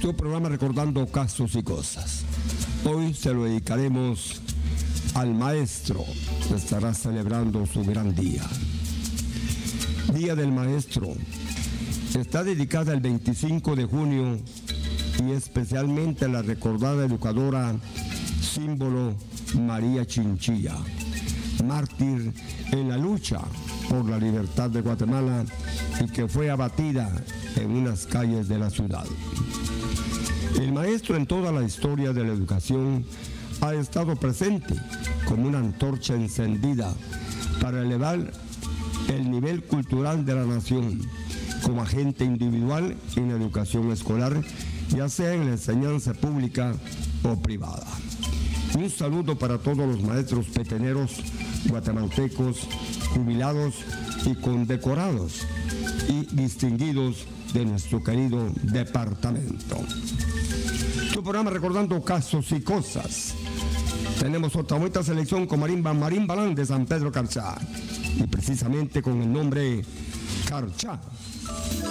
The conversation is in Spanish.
Su programa Recordando Casos y Cosas. Hoy se lo dedicaremos al maestro que estará celebrando su gran día. Día del Maestro. Está dedicada el 25 de junio y especialmente a la recordada educadora símbolo María Chinchilla, mártir en la lucha por la libertad de Guatemala y que fue abatida en unas calles de la ciudad. El maestro en toda la historia de la educación ha estado presente como una antorcha encendida para elevar el nivel cultural de la nación, como agente individual en la educación escolar, ya sea en la enseñanza pública o privada. Un saludo para todos los maestros peteneros, guatemaltecos, jubilados y condecorados y distinguidos de nuestro querido departamento. Tu programa Recordando Casos y Cosas. Tenemos otra bonita selección con Marín Balán de San Pedro Carchá, y precisamente con el nombre Carchá.